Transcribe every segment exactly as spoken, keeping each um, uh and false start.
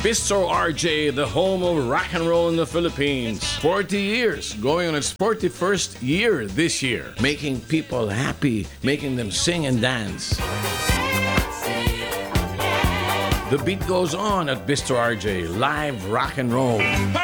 Bistro R J, the home of rock and roll in the Philippines. forty years, going on its forty-first year this year. Making people happy, making them sing and dance. The beat goes on at Bistro R J, live rock and roll.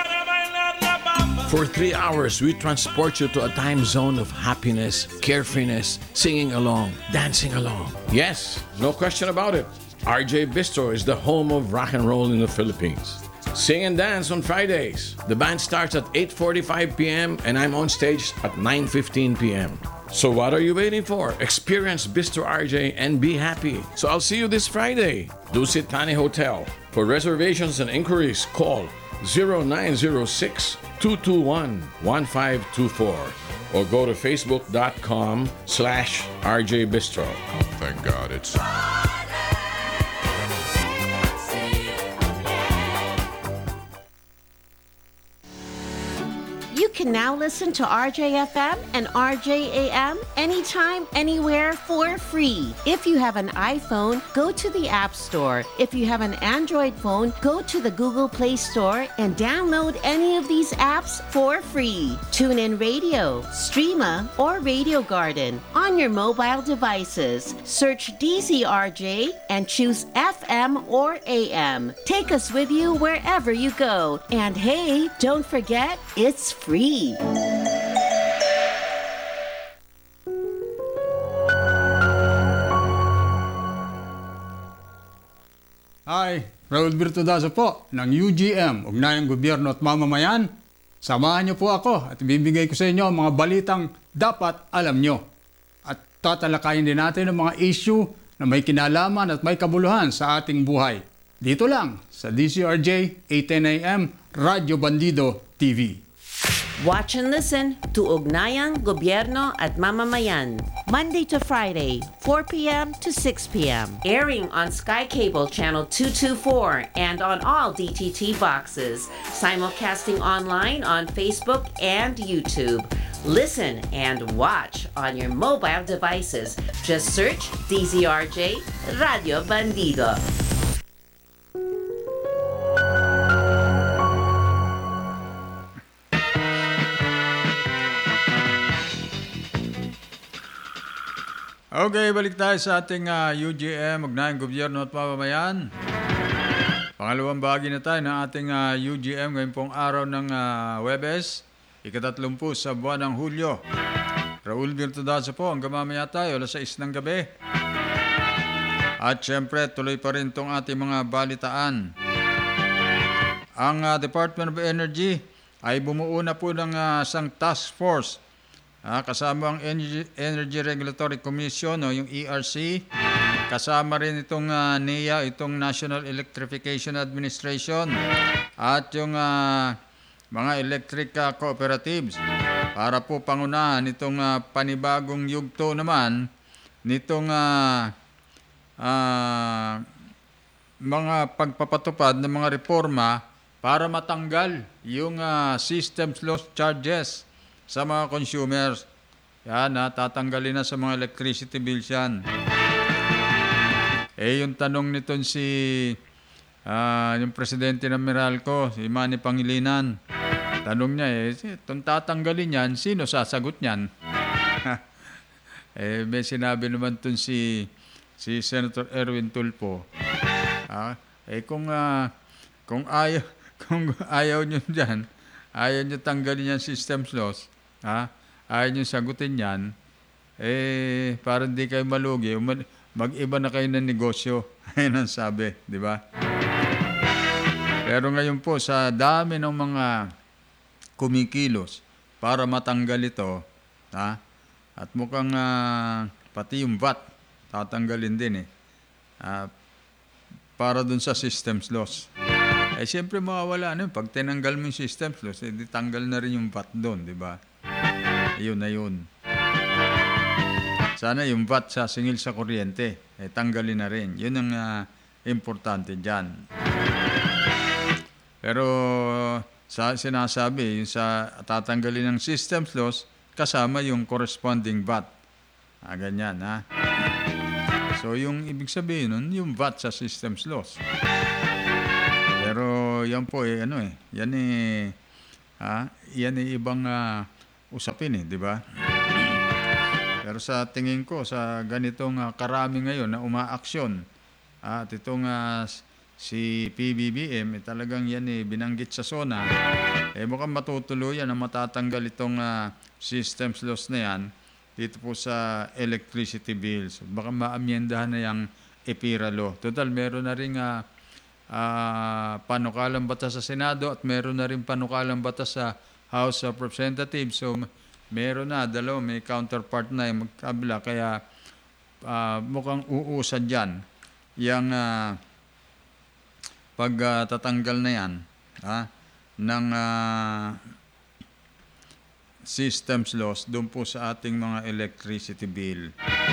For three hours, we transport you to a time zone of happiness, carefreeness, singing along, dancing along. Yes, no question about it. R J Bistro is the home of rock and roll in the Philippines. Sing and dance on Fridays. The band starts at eight forty-five p.m. and I'm on stage at nine fifteen p.m. So what are you waiting for? Experience Bistro R J and be happy. So I'll see you this Friday. Dusit Thani Hotel. For reservations and inquiries, call zero nine zero six, two two one, one five two four or go to facebook.com slash RJ Bistro. Thank God it's... You can now listen to R J F M and R J A M anytime, anywhere for free. If you have an iPhone, go to the App Store. If you have an Android phone, go to the Google Play Store and download any of these apps for free. TuneIn Radio, Streama, or Radio Garden on your mobile devices. Search D Z R J and choose F M or A M. Take us with you wherever you go. And hey, don't forget, it's free. Hi, Raul Virtudazo po ng U G M, Ugnayang Gobyerno at Mamamayan. Samahan niyo po ako at ibibigay ko sa inyo ang mga balitang dapat alam niyo. At tatalakayin din natin ang mga issue na may kinalaman at may kabuluhan sa ating buhay. Dito lang sa D C R J eight ten A M Radyo Bandido T V. Watch and listen to Ugnayang Gobyerno at Mamamayan. Monday to Friday, four p.m. to six p.m. Airing on Sky Cable Channel two twenty-four and on all D T T boxes. Simulcasting online on Facebook and YouTube. Listen and watch on your mobile devices. Just search D Z R J Radio Bandido. Okay, balik tayo sa ating uh, U G M, Ugnayang Gobyerno at Mamamayan. Pangalawang bahagi na tayo ng ating uh, U G M ngayong pong araw ng uh, Huwebes, ikatatlumpu sa buwan ng Hulyo. Raul Virtudazo po, hanggang mamaya tayo, alas sais ng gabi. At syempre, tuloy pa rin itong ating mga balitaan. Ang uh, Department of Energy ay bumuo na po ng uh, isang task force. Ah, kasama ang Energy, Energy Regulatory Commission o yung E R C, kasama rin itong uh, N E A, itong National Electrification Administration, at yung uh, mga electric uh, cooperatives para po pangunahan itong uh, panibagong yugto naman nitong uh, uh, mga pagpapatupad ng mga reforma para matanggal yung uh, systems loss charges sa mga consumers. Yan, ha, tatanggalin na sa mga electricity bills yan. Eh, yung tanong nito si uh, yung presidente ng Meralco, si Manny Pangilinan, tanong niya, eh, itong tatanggalin yan, sino sasagot niyan? Eh, may sinabi naman itong si, si Senator Erwin Tulfo. Ah, eh, kung, uh, kung, ayaw, kung ayaw nyo dyan, ayaw nyo tanggalin yan systems loss, ha? Ayaw nyo sagutin yan, eh, para hindi kayo malugi, mag-iba na kayo ng negosyo. Ayun ang sabi, di ba? Pero ngayon po, sa dami ng mga kumikilos para matanggal ito, ha? At mukhang uh, pati yung V A T, tatanggalin din eh, uh, para dun sa systems loss. Eh, siyempre mawawala na yun. Pag tinanggal mo yung systems loss, eh, tanggal na rin yung V A T doon, di ba? Ayun na yun. Sana yung V A T sa singil sa kuryente, eh, tanggalin na rin. Yun ang uh, importante dyan. Pero sa sinasabi, yung sa tatanggalin ng systems loss, kasama yung corresponding V A T. Ah, ganyan, ha? So, yung ibig sabihin nun, yung V A T sa systems loss. Pero yan po eh, ano eh, yan eh, ha? Yan eh ibang ah, usapin eh, di ba? Pero sa tingin ko, sa ganitong ah, karami ngayon na umaaksyon, ah, at itong ah, s- si P B B M, eh, talagang yan eh, binanggit sa SONA, eh mukhang matutuluyan na matatanggal itong ah, systems loss na yan dito po sa electricity bills. Baka maamyendahan na yung EPIRA law. Total, meron na rin ah, ah, panukalang batas sa Senado at meron na rin panukalang batas sa House of Representatives. So, m- meron na, dalawa, may counterpart na yung magkabila. Kaya ah, mukhang uusad dyan yung ah, pagtatanggal na yan ah, ng ah, systems loss doon po sa ating mga electricity bill.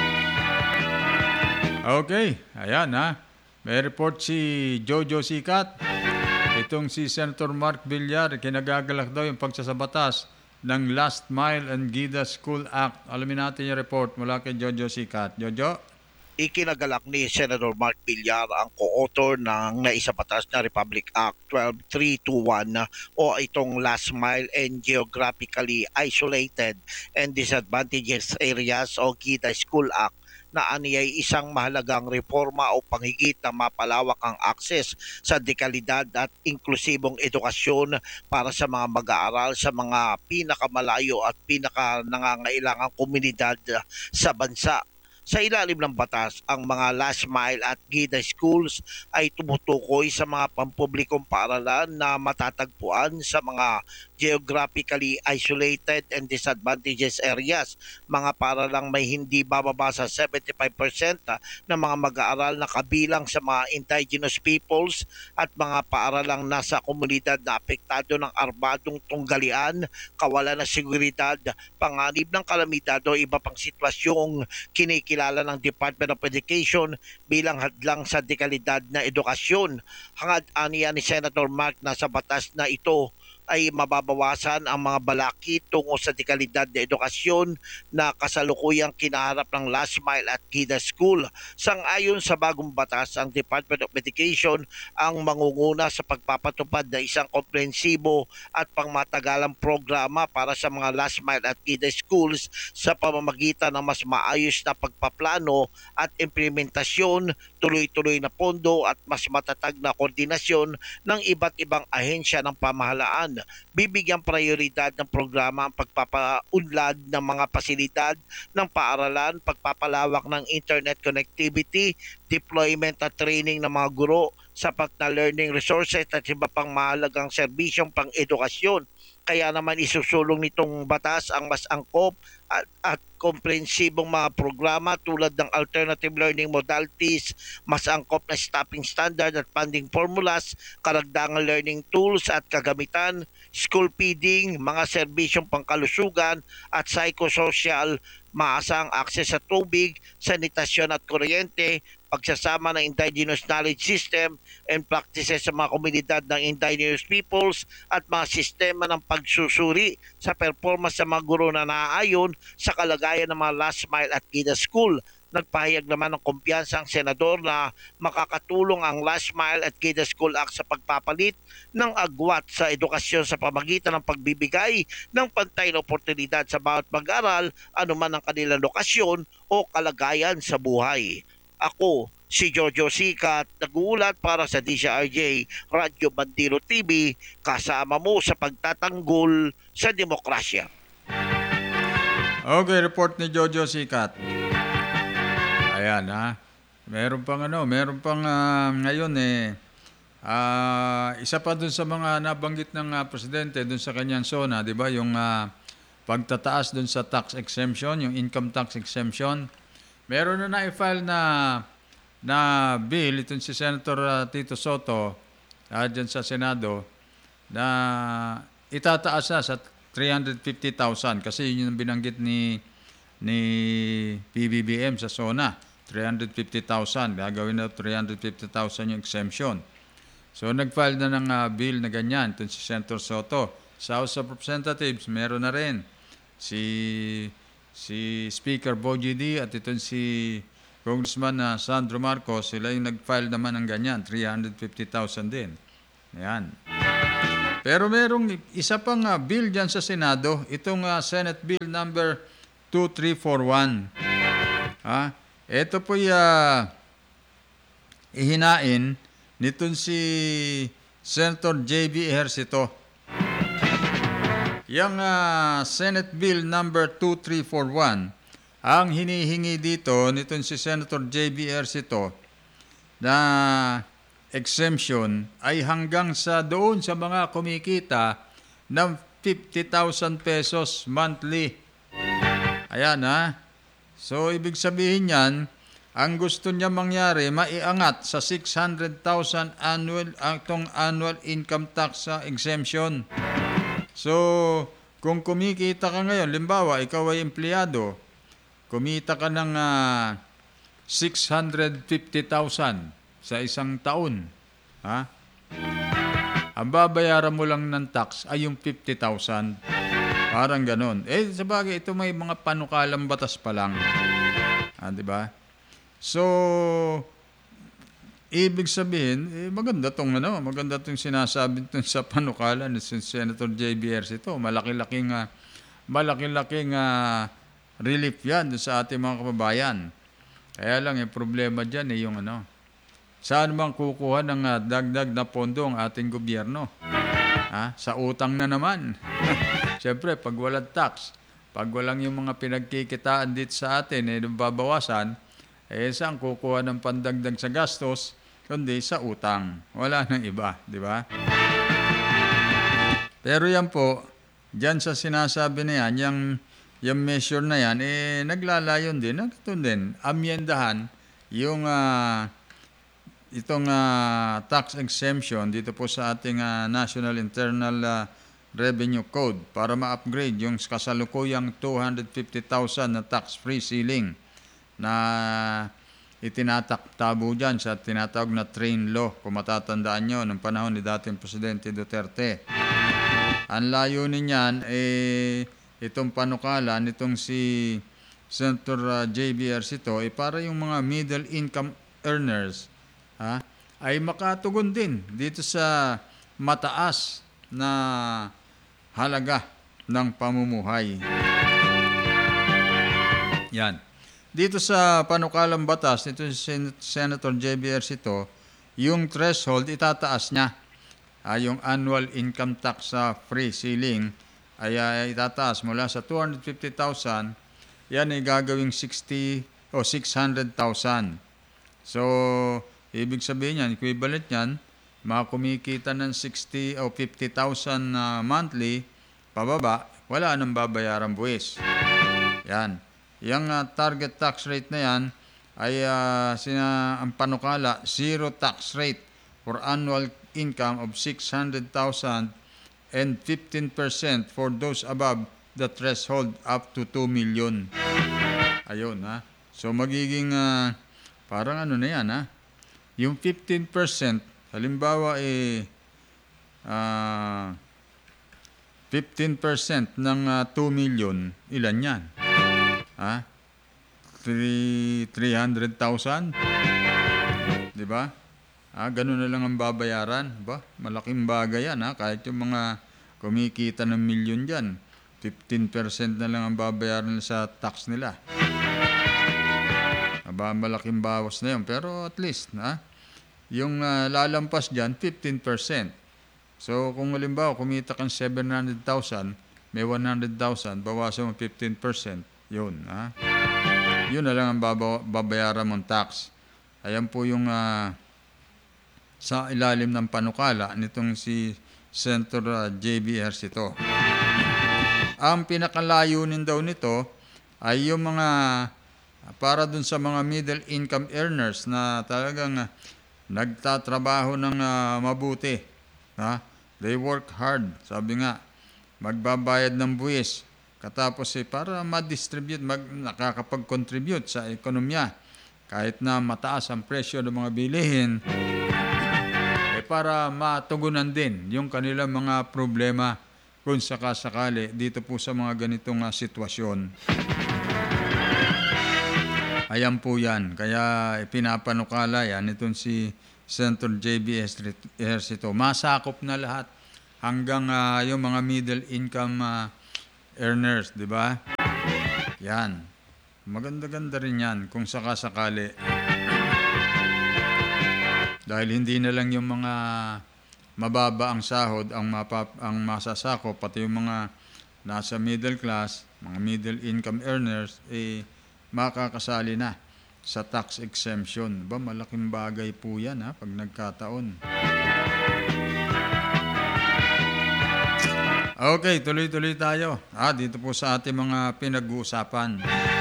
Okay, ayan ha. May report si Jojo Sikat. Itong si Senator Mark Villar, kinagagalak daw yung pagsasabatas ng Last Mile and Gida School Act. Alamin natin yung report mula kay Jojo Sikat. Jojo? Ikinagalak ni Senator Mark Villar ang co-author ng naisabatas na Republic Act twelve three twenty-one o itong Last Mile and Geographically Isolated and Disadvantaged Areas o GIDA School Act na aniyay isang mahalagang reforma o panghigit na mapalawak ang akses sa dekalidad at inklusibong edukasyon para sa mga mag-aaral sa mga pinakamalayo at pinakanangangailangang komunidad sa bansa. Sa ilalim ng batas, ang mga last mile at GIDA schools ay tumutukoy sa mga pampublikong paaralan na matatagpuan sa mga geographically isolated and disadvantaged areas, mga paaralang may hindi bababa sa seventy-five percent ng mga mag-aaral na kabilang sa mga indigenous peoples at mga paaralang nasa komunidad na apektado ng armadong tunggalian, kawalan ng seguridad, panganib ng kalamidad o iba pang sitwasyong kinikilala ng Department of Education bilang hadlang sa dekalidad na edukasyon. Hangad aniya ni Senator Mark na sa batas na ito ay mababawasan ang mga balakid tungo sa dekalidad na edukasyon na kasalukuyang kinaharap ng Last Mile at GIDA School. Sang-ayon sa bagong batas, ang Department of Education ang mangunguna sa pagpapatupad ng isang komprehensibo at pangmatagalang programa para sa mga Last Mile at GIDA Schools sa pamamagitan ng mas maayos na pagpaplano at implementasyon, tuloy-tuloy na pondo at mas matatag na koordinasyon ng iba't ibang ahensya ng pamahalaan. Bibigyang prioridad ng programa ang pagpapaunlad ng mga pasilidad ng paaralan, pagpapalawak ng internet connectivity, deployment at training ng mga guro, sapat na learning resources at iba pang mahalagang serbisyong pang-edukasyon. Kaya naman isusulong nitong batas ang mas angkop at, at komprehensibong mga programa tulad ng alternative learning modalities, mas angkop na staffing standard at funding formulas, karagdagang learning tools at kagamitan, school feeding, mga serbisyong pangkalusugan at psychosocial, maasang akses sa tubig, sanitasyon at kuryente, pagsasama ng indigenous knowledge system and practices sa mga komunidad ng indigenous peoples at mga sistema ng pagsusuri sa performance sa mga guro na naaayon sa kalagayan ng mga Last Mile at GIDA School. Nagpahayag naman ng kumpiyansa ang senador na makakatulong ang Last Mile at GIDA School Act sa pagpapalit ng agwat sa edukasyon sa pamagitan ng pagbibigay ng pantay na oportunidad sa bawat mag-aral anuman ang kanilang lokasyon o kalagayan sa buhay. Ako, si Jojo Sikat, nag-uulat para sa D C R J Radyo Bandilo T V, kasama mo sa pagtatanggol sa demokrasya. Okay, report ni Jojo Sikat. Ayan ha. Meron pang ano, meron pang ah, ngayon eh, ah, isa pa dun sa mga nabanggit ng ah, presidente dun sa kanyang SONA, di ba? Yung ah, pagtataas dun sa tax exemption, yung income tax exemption. Meron na na-file na na bill itong si Senator ah, Tito Soto uh, dyan sa Senado na itataas na sa three hundred fifty thousand kasi yun yung binanggit ni ni P B B M sa SONA, three hundred fifty thousand, gagawin na three hundred fifty thousand yung exemption. So nag-file na ng uh, bill na ganyan itong si Senator Soto. Sa House of Representatives meron na rin si si Speaker Bogie D at itong si Congressman na Sandro Marcos, sila yung nag-file naman ng ganyan, three hundred fifty thousand din. Yan. Pero merong isa pang uh, bill dyan sa Senado, itong uh, Senate Bill number two three four one. Ha? Ito po uh, ihinain nitong si Senator J B Ejercito. Yung uh, Senate Bill number two three four one, ang hinihingi dito nitong si Senator J B Ejercito na exemption ay hanggang sa doon sa mga kumikita ng fifty thousand pesos monthly. Ayan ha. So, ibig sabihin yan, ang gusto niya mangyari, maiangat sa six hundred thousand annual, itong annual income tax uh, exemption. So, kung kumikita ka ngayon, limbawa, ikaw ay empleyado, kumita ka ng uh, six hundred fifty thousand sa isang taon. Ha? Ang babayaran mo lang ng tax ay yung fifty thousand. Parang ganon. Eh, sabagay, ito may mga panukalang batas pa lang. Ah, di ba? So, ibig sabihin, eh, maganda tong ano, maganda tong sinasabi tong sa panukala ni Senator J B Ejercito. Malaki-laking uh, malaki-laking uh, relief 'yan sa ating mga kababayan. Kaya lang yung problema diyan eh yung ano, saan bang kukuha ng uh, dagdag na pondo ang ating gobyerno? Ha? Sa utang na naman. Siyempre, pag walang tax, pag walang yung mga pinagkikitaan dito sa atin, eh, babawasan, eh, saan kukuha ng pandagdag sa gastos, kundi sa utang. Wala nang iba, di ba? Pero yan po, dyan sa sinasabi na yan, yung, yung measure na yan, eh, naglalayon din, nagtun din, amyendahan, yung, uh, itong uh, tax exemption dito po sa ating uh, National Internal uh, Revenue Code para ma-upgrade yung kasalukuyang two hundred fifty thousand na tax-free ceiling na itinatakbo dyan sa tinatawag na train law, kung matatandaan nyo, ng panahon ni dating Presidente Duterte. Ang layunin niyan, eh, itong panukala nitong si Senator uh, J B Ejercito, eh, para yung mga middle income earners, ha, ay makatugon din dito sa mataas na halaga ng pamumuhay. Yan. Dito sa panukalang batas nito si Sen- Senator J B Ejercito, yung threshold itataas niya. Ah, yung annual income tax sa free ceiling ay uh, itataas mula sa two hundred fifty thousand, yan ay gagawing sixty o six hundred thousand. So, ibig sabihin yan, equivalent yan, mga kumikita ng sixty o fifty thousand uh, monthly, pababa, wala nang babayaran buwis. Yan. Yung uh, target tax rate na yan ay uh, sina, ang panukala, zero tax rate for annual income of six hundred thousand and fifteen percent for those above the threshold up to two million. Ayun ha. So magiging uh, parang ano na yan ha. Yung fifteen percent, halimbawa eh uh, fifteen percent ng uh, two million, ilan yan? Ha? three hundred thousand? Di ba? Ah, ganun na lang ang babayaran. Ba? Malaking bagay yan ha. Kahit yung mga kumikita ng milyon dyan, fifteen percent na lang ang babayaran sa tax nila. Aba, malaking bawas na yun. Pero at least, ha? Yung uh, lalampas dyan, fifteen percent. So, kung halimbawa, kumita kang seven hundred thousand, may one hundred thousand, bawasan mo fifteen percent. Yun, ha? Yun na lang ang baba- babayaran mong tax. Ayan po yung uh, sa ilalim ng panukala nitong si Senator uh, J B Ejercito. Ang pinakalayunin daw nito ay yung mga para dun sa mga middle income earners na talagang uh, nagtatrabaho ng uh, mabuti. Ha? They work hard. Sabi nga, magbabayad ng buwis. Katapos eh, para ma-distribute, mag, nakakapag-contribute sa ekonomiya. Kahit na mataas ang presyo ng mga bilihin, eh, para matugunan din yung kanilang mga problema kung sakasakali dito po sa mga ganitong uh, sitwasyon. Ayan po yan. Kaya pinapanukala yan itong si Senator J B Ejercito. Masakop na lahat hanggang ah, yung mga middle income ah, earners, di ba? Yan. Maganda-ganda rin yan kung sakasakali. Dahil hindi na lang yung mga mababa ang sahod ang, mapap- ang masasakop, pati yung mga nasa middle class, mga middle income earners, eh makakasali na sa tax exemption. Ba, malaking bagay po yan ha, pag nagkataon. Okay, tuloy-tuloy tayo. Ah, dito po sa ating mga pinag-uusapan.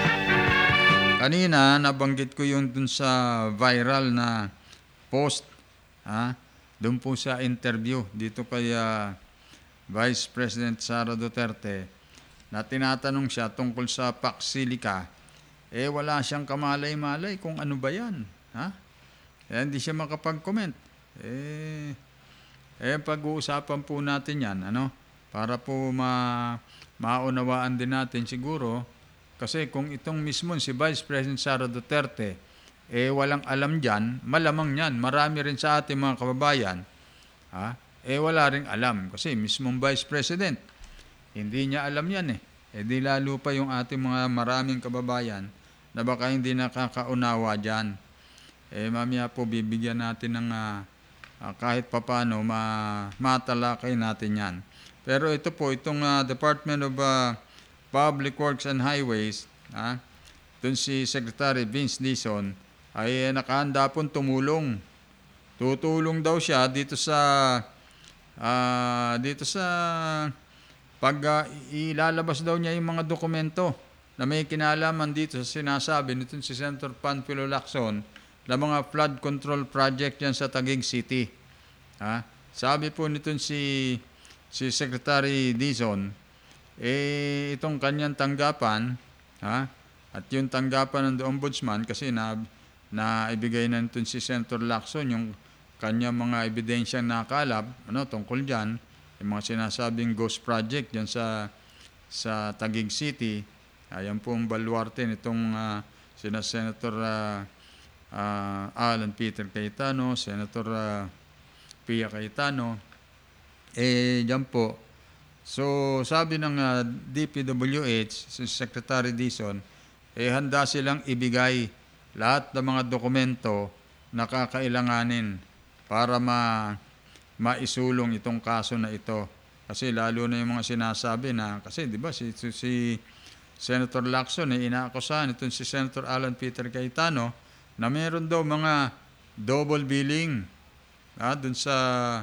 Kanina, nabanggit ko yung dun sa viral na post. Ha? Doon po sa interview dito kay uh, Vice President Sara Duterte na tinatanong siya tungkol sa Paxilica. Eh, wala siyang kamalay-malay kung ano ba yan. Ha? Eh, hindi siya makapag-comment. Eh, eh pag-uusapan po natin yan, ano? Para po ma maunawaan din natin siguro. Kasi kung itong mismo si Vice President Sara Duterte, eh walang alam dyan, malamang yan. Marami rin sa ating mga kababayan, ha? Eh wala rin alam. Kasi mismong Vice President, hindi niya alam yan eh. Eh di lalo pa yung ating mga maraming kababayan na baka hindi nakakaunawa dyan. Eh mamaya po bibigyan natin ng uh, uh, kahit papano ma matalakay natin yan. Pero ito po, itong uh, Department of uh, Public Works and Highways, ah, dun si Secretary Vince Dizon, ay eh, nakahanda pong tumulong. Tutulong daw siya dito sa uh, dito sa pag uh, ilalabas daw niya yung mga dokumento na may kinalaman dito sa sinasabi nito si Senator Panfilo Lacson na mga flood control project yan sa Taguig City. Ah, sabi po nito si si Secretary Dizon, eh itong kanyang tanggapan, ha, at yung tanggapan ng Ombudsman kasi na na ibigay na nito si Senator Lacson yung kanyang mga ebidensyang nakalap, ano, tungkol diyan, yung mga sinasabing ghost project diyan sa sa Taguig City. Ayan po ang baluarte nitong uh, sina Senator uh, uh, Alan Peter Cayetano, Senator uh, Pia Cayetano. Eh, diyan po. So, sabi ng uh, D P W H, si Secretary Dizon, eh, handa silang ibigay lahat ng mga dokumento na kakailanganin para ma maisulong itong kaso na ito. Kasi lalo na yung mga sinasabi na, kasi di ba si, si, si Senator Lacson, eh, inaakusahan itong si Senator Alan Peter Cayetano na meron daw mga double billing ah, dun sa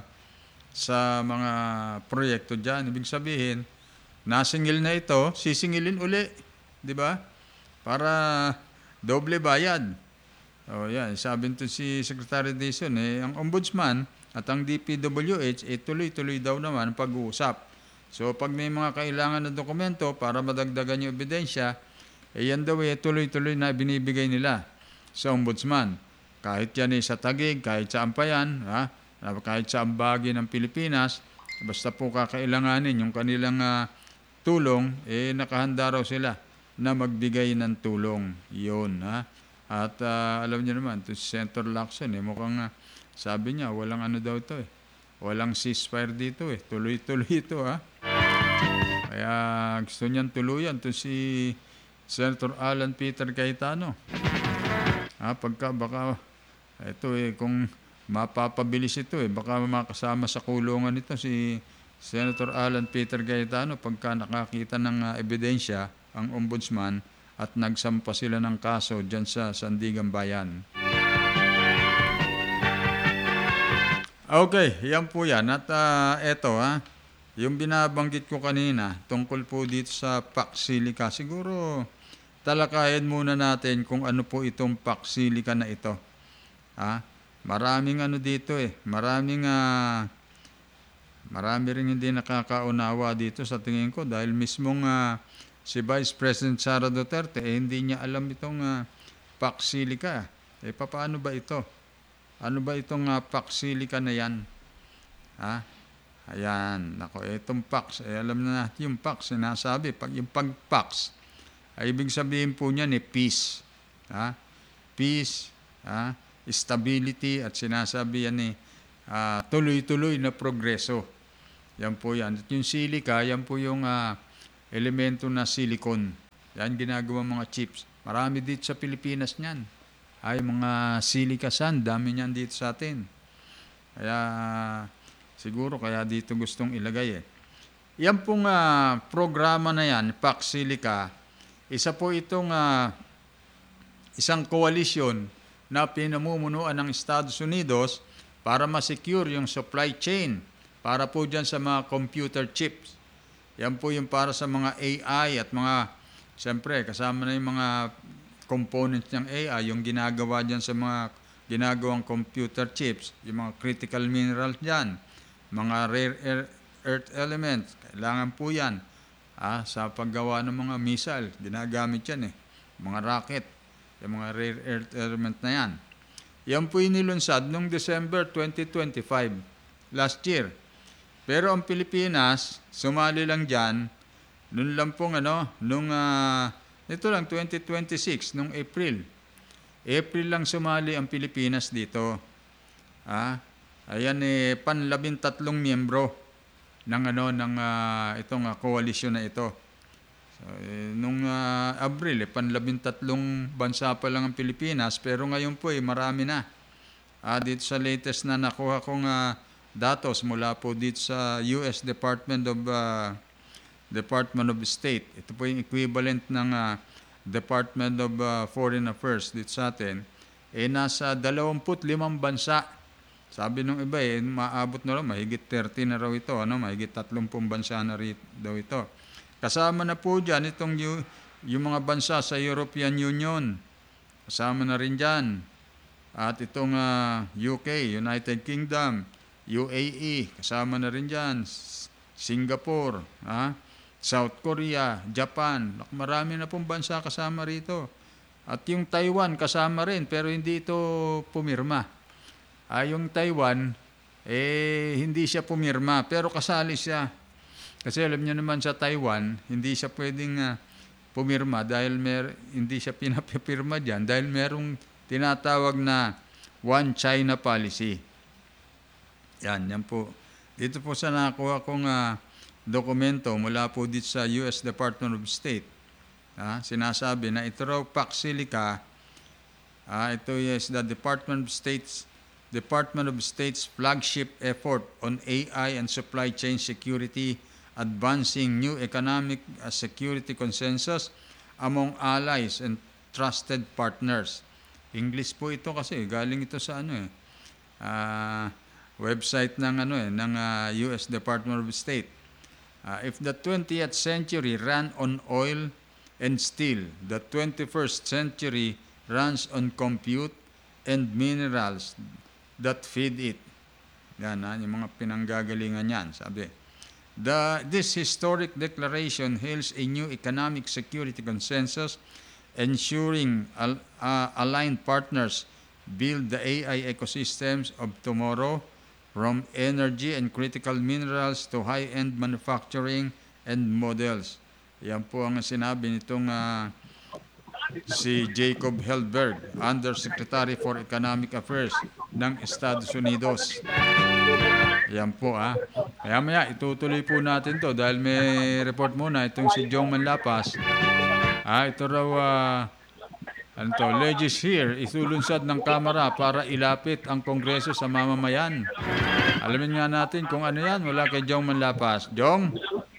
sa mga proyekto dyan. Ibig sabihin, nasingil na ito, sisingilin uli. Di ba? Para doble bayad. O yan, sabi nito si Secretary Dizon, eh, ang Ombudsman at ang D P W H, eh, tuloy-tuloy daw naman pag-uusap. So, pag may mga kailangan na dokumento para madagdagan yung ebidensya, eh, yan daw eh, tuloy-tuloy na binibigay nila sa Ombudsman. Kahit yan eh, sa Taguig, kahit sa Ampayan, ha? Kahit sa ambagi ng Pilipinas, basta po kakailanganin yung kanilang uh, tulong, eh nakahanda raw sila na magbigay ng tulong. Yun, ha? At uh, alam niyo naman, to si Senator Lacson, eh, mukhang uh, sabi niya, walang ano daw ito eh. Walang ceasefire dito eh. Tuloy-tuloy ito, ha? Kaya gusto niyan tuluyan to si Senator Alan Peter Cayetano. Ha, pagka baka, ito eh, kung mapapabilis ito eh. Baka makasama sa kulungan ito si Senator Alan Peter Cayetano pagka nakakita ng uh, ebidensya ang Ombudsman at nagsampa sila ng kaso dyan sa Sandigan Bayan. Okay, yan po yan. At uh, eto ha, yung binabanggit ko kanina tungkol po dito sa Paxilica. Siguro talakayan muna natin kung ano po itong Paxilica na ito. Ha? Maraming ano dito eh, maraming uh, marami rin hindi nakakaunawa dito sa tingin ko dahil mismong uh, si Vice President Sara Duterte eh, hindi niya alam itong uh, Paxilica. Eh paano ba ito? Ano ba itong uh, Paxilica na yan? Ha? Ayan, nako, itong Pax, eh, alam na natin yung Pax, sinasabi, pag yung pag-Pax, ay ibig sabihin po niyan eh, peace. Ha? Peace, ha? stability at sinasabi yan ni ah, tuloy-tuloy na progreso. Yan po yan. At yung silica, yan po yung ah, elemento na silicon. Yan ginagawa mga chips. Marami dito sa Pilipinas niyan. Ay mga silica sand, dami niyan dito sa atin. Kaya siguro kaya dito gustong ilagay eh. Yan pong ah, programa na yan, Pax Silica, isa po itong ah, isang coalition na pinamumunuan ng Estados Unidos para ma-secure yung supply chain para po dyan sa mga computer chips. Yan po yung para sa mga A I at mga, siyempre, kasama na yung mga components ng A I, yung ginagawa dyan sa mga ginagawang computer chips, yung mga critical minerals dyan, mga rare earth elements, kailangan po yan ah, sa paggawa ng mga missile, ginagamit yan eh, mga rocket, yung mga rare earth element na yan. Yan po yung nilunsad noong December twenty twenty-five, last year. Pero ang Pilipinas, sumali lang dyan, noon lang pong ano, nung, uh, ito lang, twenty twenty-six, nung April. April lang sumali ang Pilipinas dito. Ah, ayan eh, panlabintatlong miyembro ng ano, ng uh, itong uh, coalition na ito. So, eh, nung uh, Abril, eh, panlabintatlong bansa pa lang ang Pilipinas, pero ngayon po eh, marami na. Ah, dito sa latest na nakuha kong uh, datos mula po dito sa U S Department of uh, Department of State. Ito po yung equivalent ng uh, Department of uh, Foreign Affairs dito sa atin. Eh nasa dalawampu't limang bansa. Sabi nung iba eh maabot na raw mahigit thirty na raw ito, ano, mahigit tatlumpung bansa na rin daw ito. Kasama na po diyan itong yung, yung mga bansa sa European Union. Kasama na rin diyan. At itong uh, U K, United Kingdom, U A E, kasama na rin dyan, Singapore, ha? South Korea, Japan, marami na pong bansa kasama rito. At yung Taiwan kasama rin, pero hindi ito pumirma. Ah, yung Taiwan, eh, hindi siya pumirma, pero kasali siya. Kasi alam niyo naman sa Taiwan, hindi siya pwedeng uh, pumirma dahil mer hindi siya pinapirma dyan, dahil merong tinatawag na One China Policy. Yan, yan po. Dito po sa nakuha kong uh, dokumento mula po dito sa U S Department of State. Ah, sinasabi na ito raw Pax Silica, ah, ito is the Department of State's Department of State's flagship effort on A I and supply chain security, advancing new economic uh, security consensus among allies and trusted partners. English po ito kasi galing ito sa ano eh. Ah, website ng ano eh ng uh, U S Department of State. Uh, if the twentieth century ran on oil and steel, the twenty-first century runs on compute and minerals that feed it. Yan, ha, yung mga pinanggagalingan yan, sabi. The, this historic declaration hails a new economic security consensus, ensuring al, uh, aligned partners build the A I ecosystems of tomorrow, from energy and critical minerals to high-end manufacturing and models. Yan po ang sinabi nitong uh, si Jacob Hellberg, Undersecretary for Economic Affairs ng Estados Unidos. Yan po ah. Kaya maya, itutuloy po natin to dahil may report muna itong si Jong Manlapas. Ah, ito raw uh, ano to, Legis here, isulunsad ng Kamara para ilapit ang Kongreso sa mamamayan. Alamin nga natin kung ano yan mula kay Jong Manlapas. Jong?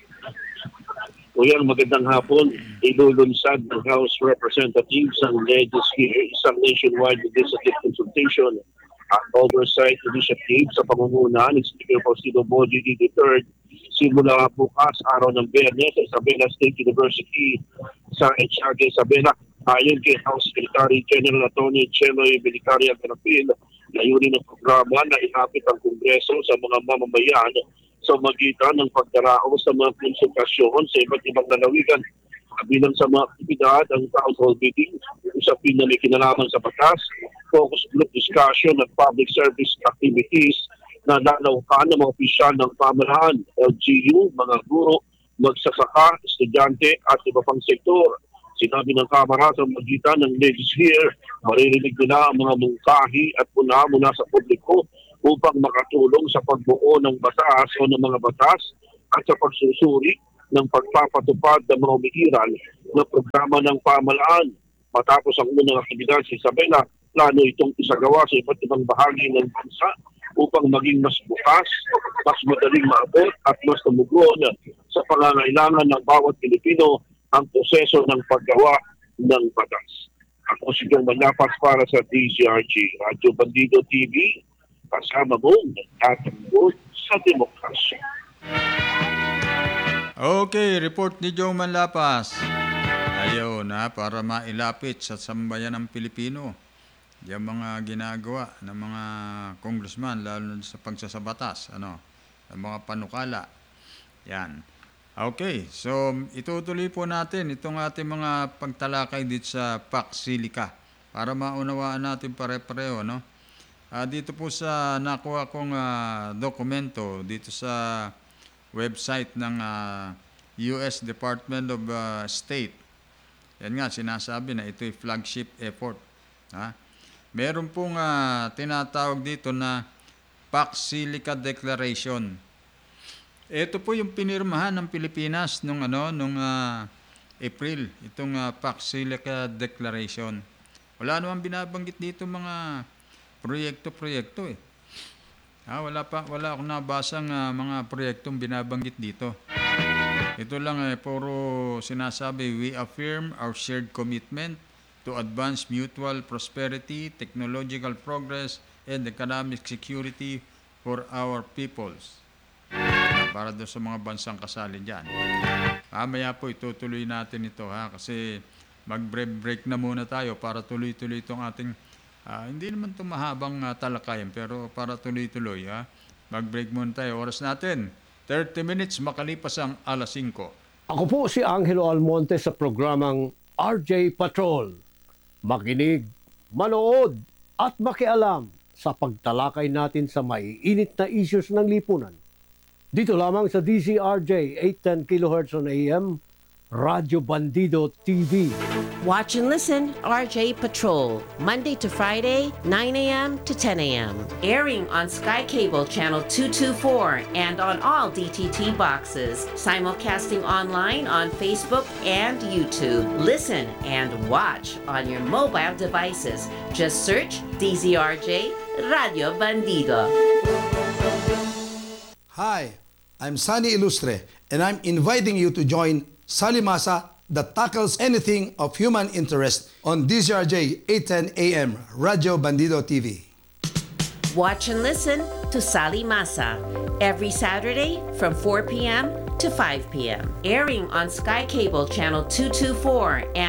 O yan, magandang hapon. Ilulunsad ng House Representatives ang Legis here, isang nationwide legislative consultation at oversight initiative sa pangunguna ni Speaker Faustino Boji the third simula bukas araw ng Biyernes sa Isabela State University sa H R K Isabela. Ayon kay House Secretary General Atty. Cheloy Belicaria Garapil, layunin ng programa na ilapit ang Kongreso sa mga mamamayan sa magitan ng pagdaraos sa mga konsultasyon sa iba't ibang lalawigan. Bilang sa mga aktibidad ang town hall meeting, usapin na may kinalaman sa batas, focus group discussion at public service activities na lalaukan ng mga opisyal ng pamahalaan, L G U, mga guro, magsasaka, estudyante at iba pang sektor. Sinabi ng Kamara sa magitan ng legislature, maririnig nila ang mga mungkahi at puna mula sa publiko upang makatulong sa pagbuo ng batas o ng mga batas at sa pagsusuri ng pagpapatupad ng mga umiiral na programa ng pamahalaan. Matapos ang unang aktibidad sa Isabela, plano itong isagawa sa iba't ibang bahagi ng bansa upang maging mas bukas, mas madaling maabot at mas tumugon sa pangangailangan ng bawat Pilipino ang proseso ng paggawa ng batas. Ako si Jong Malapas para sa D Z R G Radyo Bandido T V, kasama mo nagtatanggol sa demokrasya. Okay, report ni Joe Manlapas. Ayaw na para mailapit sa sambayan ng Pilipino. Yung mga ginagawa ng mga congressman, lalo na sa pagsasabatas, ano, ang mga panukala. Yan. Okay, so itutuloy po natin itong ating mga pagtalakay dito sa Pax Silica para maunawaan natin pare-pareho, no? Uh, dito po sa nakuha kong uh, dokumento dito sa website ng uh, U S Department of uh, State. Yan nga, sinasabi na ito'y flagship effort. Ha? Meron pong uh, tinatawag dito na Pax Silica Declaration. Ito po yung pinirmahan ng Pilipinas nung ano nung uh, April, itong uh, Pax Silica Declaration. Wala namang binabanggit dito mga proyekto-proyekto eh. Ah, wala pa wala akong nabasang uh, mga proyektong binabanggit dito. Ito lang eh puro sinasabi, we affirm our shared commitment to advance mutual prosperity, technological progress, and economic security for our peoples. Para doon sa mga bansang kasali dyan. Mamaya po itutuloy natin ito ha, kasi mag-break na muna tayo para tuloy-tuloy itong ating, uh, hindi naman ito mahabang uh, talakayan, pero para tuloy-tuloy ha. Mag-break muna tayo. Oras natin, thirty minutes makalipas ang alas singko. Ako po si Angelo Almonte sa programang R J Patrol. Makinig, manood at makialam sa pagtalakay natin sa maiinit na issues ng lipunan. Dito lamang sa D Z R J eight ten kilohertz on A M, Radyo Bandido T V. Watch and listen, R J Patrol, Monday to Friday, nine a.m. to ten a.m. Airing on Sky Cable Channel two twenty-four and on all D T T boxes. Simulcasting online on Facebook and YouTube. Listen and watch on your mobile devices. Just search D Z R J Radio Bandido. Hi, I'm Sunny Ilustre, and I'm inviting you to join Salimasa that tackles anything of human interest on D Z R J eight ten A M, Radio Bandido T V. Watch and listen to Sali Masa every Saturday from four p.m. to five p.m. Airing on Sky Cable Channel two twenty-four and